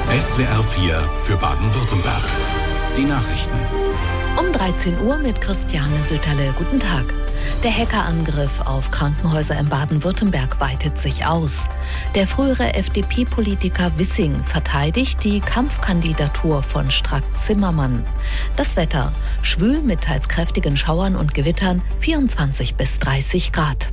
SWR 4 für Baden-Württemberg. Die Nachrichten. Um 13 Uhr mit Christiane Söterle. Guten Tag. Der Hackerangriff auf Krankenhäuser in Baden-Württemberg weitet sich aus. Der frühere FDP-Politiker Wissing verteidigt die Kampfkandidatur von Strack-Zimmermann. Das Wetter: schwül mit teils kräftigen Schauern und Gewittern, 24 bis 30 Grad.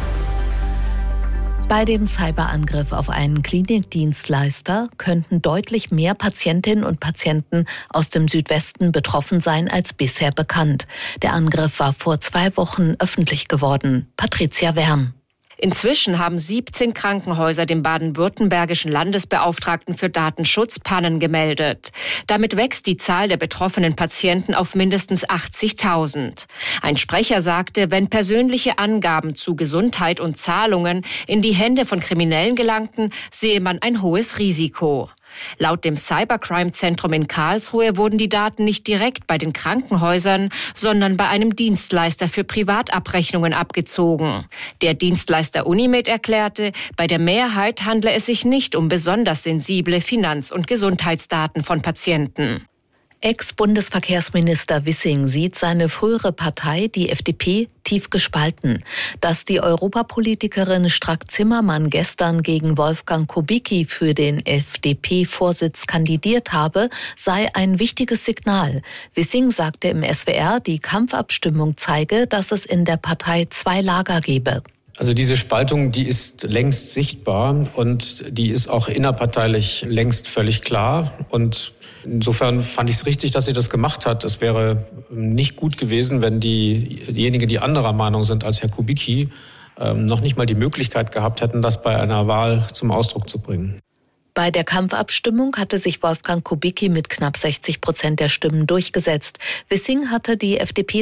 Bei dem Cyberangriff auf einen Klinikdienstleister könnten deutlich mehr Patientinnen und Patienten aus dem Südwesten betroffen sein als bisher bekannt. Der Angriff war vor 2 Wochen öffentlich geworden. Patricia Wern. Inzwischen haben 17 Krankenhäuser dem baden-württembergischen Landesbeauftragten für Datenschutz Pannen gemeldet. Damit wächst die Zahl der betroffenen Patienten auf mindestens 80.000. Ein Sprecher sagte, wenn persönliche Angaben zu Gesundheit und Zahlungen in die Hände von Kriminellen gelangten, sehe man ein hohes Risiko. Laut dem Cybercrime-Zentrum in Karlsruhe wurden die Daten nicht direkt bei den Krankenhäusern, sondern bei einem Dienstleister für Privatabrechnungen abgezogen. Der Dienstleister Unimed erklärte, bei der Mehrheit handle es sich nicht um besonders sensible Finanz- und Gesundheitsdaten von Patienten. Ex-Bundesverkehrsminister Wissing sieht seine frühere Partei, die FDP, tief gespalten. Dass die Europapolitikerin Strack-Zimmermann gestern gegen Wolfgang Kubicki für den FDP-Vorsitz kandidiert habe, sei ein wichtiges Signal. Wissing sagte im SWR, die Kampfabstimmung zeige, dass es in der Partei 2 Lager gebe. Also diese Spaltung, die ist längst sichtbar und die ist auch innerparteilich längst völlig klar. Und insofern fand ich es richtig, dass sie das gemacht hat. Es wäre nicht gut gewesen, wenn diejenigen, die anderer Meinung sind als Herr Kubicki, noch nicht mal die Möglichkeit gehabt hätten, das bei einer Wahl zum Ausdruck zu bringen. Bei der Kampfabstimmung hatte sich Wolfgang Kubicki mit knapp 60% der Stimmen durchgesetzt. Wissing hatte die FDP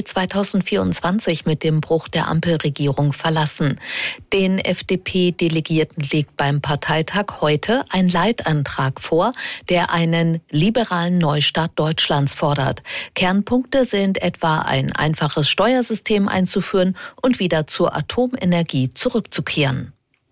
2024 mit dem Bruch der Ampelregierung verlassen. Den FDP-Delegierten liegt beim Parteitag heute ein Leitantrag vor, der einen liberalen Neustart Deutschlands fordert. Kernpunkte sind etwa ein einfaches Steuersystem einzuführen und wieder zur Atomenergie zurückzukehren.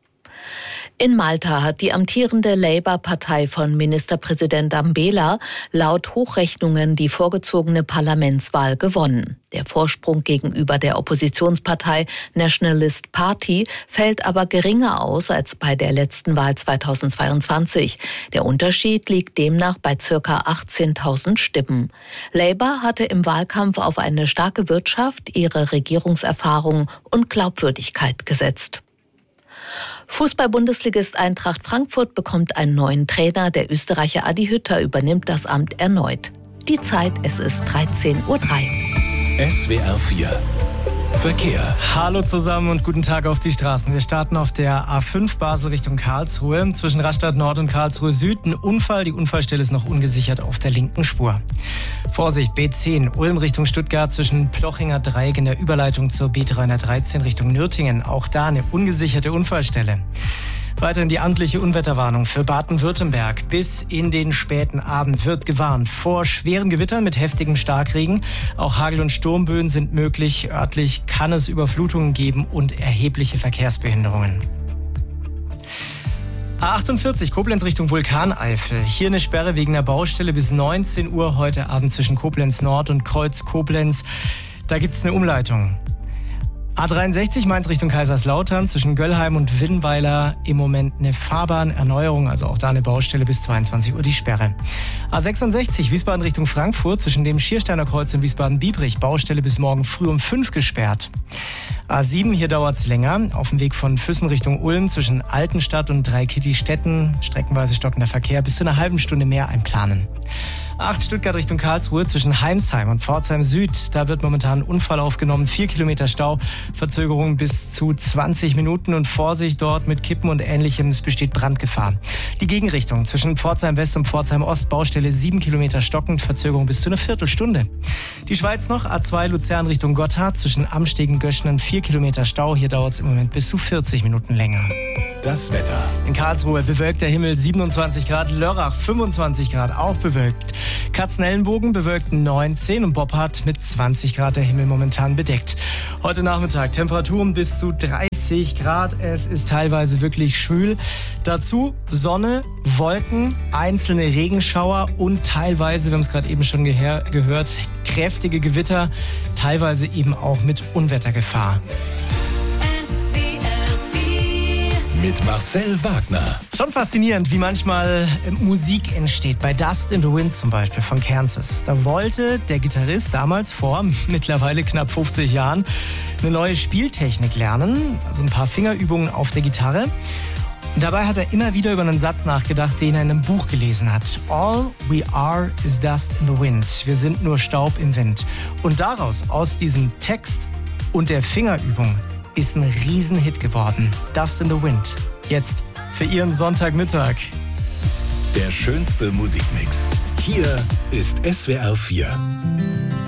In Malta hat die amtierende Labour-Partei von Ministerpräsident Dambela laut Hochrechnungen die vorgezogene Parlamentswahl gewonnen. Der Vorsprung gegenüber der Oppositionspartei Nationalist Party fällt aber geringer aus als bei der letzten Wahl 2022. Der Unterschied liegt demnach bei ca. 18.000 Stimmen. Labour hatte im Wahlkampf auf eine starke Wirtschaft, ihre Regierungserfahrung und Glaubwürdigkeit gesetzt. Fußball-Bundesligist Eintracht Frankfurt bekommt einen neuen Trainer. Der Österreicher Adi Hütter übernimmt das Amt erneut. Die Zeit, es ist 13:03 Uhr. SWR 4 Verkehr. Hallo zusammen und guten Tag auf die Straßen. Wir starten auf der A5 Basel Richtung Karlsruhe. Zwischen Rastatt Nord und Karlsruhe Süd ein Unfall. Die Unfallstelle ist noch ungesichert auf der linken Spur. Vorsicht, B10 Ulm Richtung Stuttgart zwischen Plochinger Dreieck in der Überleitung zur B313 Richtung Nürtingen. Auch da eine ungesicherte Unfallstelle. Weiterhin die amtliche Unwetterwarnung für Baden-Württemberg. Bis in den späten Abend wird gewarnt vor schweren Gewittern mit heftigem Starkregen. Auch Hagel- und Sturmböen sind möglich. Örtlich kann es Überflutungen geben und erhebliche Verkehrsbehinderungen. A48 Koblenz Richtung Vulkaneifel. Hier eine Sperre wegen der Baustelle bis 19 Uhr heute Abend zwischen Koblenz Nord und Kreuz Koblenz. Da gibt es eine Umleitung. A63 Mainz Richtung Kaiserslautern zwischen Göllheim und Winnweiler im Moment eine Fahrbahnerneuerung, also auch da eine Baustelle bis 22 Uhr die Sperre. A66 Wiesbaden Richtung Frankfurt zwischen dem Schiersteiner Kreuz und Wiesbaden-Biebrich, Baustelle bis morgen früh um 5 gesperrt. A7, hier dauert's länger, auf dem Weg von Füssen Richtung Ulm zwischen Altenstadt und Dreikitti-Städten, streckenweise stockender Verkehr, bis zu einer halben Stunde mehr einplanen. A8 Stuttgart Richtung Karlsruhe zwischen Heimsheim und Pforzheim Süd. Da wird momentan ein Unfall aufgenommen. 4 Kilometer Stau, Verzögerung bis zu 20 Minuten und Vorsicht dort mit Kippen und Ähnlichem. Es besteht Brandgefahr. Die Gegenrichtung zwischen Pforzheim West und Pforzheim Ost, Baustelle 7 Kilometer stockend, Verzögerung bis zu einer Viertelstunde. Die Schweiz noch, A2 Luzern Richtung Gotthard zwischen Amstegen Göschnen 4 Kilometer Stau. Hier dauert es im Moment bis zu 40 Minuten länger. Das Wetter. In Karlsruhe bewölkter Himmel 27 Grad, Lörrach 25 Grad, auch bewölkt. Katzenellenbogen bewölkt 19 und Boppard mit 20 Grad, der Himmel momentan bedeckt. Heute Nachmittag Temperaturen bis zu 30 Grad. Es ist teilweise wirklich schwül. Dazu Sonne, Wolken, einzelne Regenschauer und teilweise, wir haben es gerade eben schon gehört, kräftige Gewitter, teilweise eben auch mit Unwettergefahr. Mit Marcel Wagner. Schon faszinierend, wie manchmal Musik entsteht. Bei Dust in the Wind zum Beispiel von Kansas. Da wollte der Gitarrist damals vor mittlerweile knapp 50 Jahren eine neue Spieltechnik lernen. Also ein paar Fingerübungen auf der Gitarre. Und dabei hat er immer wieder über einen Satz nachgedacht, den er in einem Buch gelesen hat. All we are is dust in the wind. Wir sind nur Staub im Wind. Und daraus, aus diesem Text und der Fingerübung, ist ein Riesenhit geworden. Dust in the Wind. Jetzt für Ihren Sonntagmittag. Der schönste Musikmix. Hier ist SWR 4.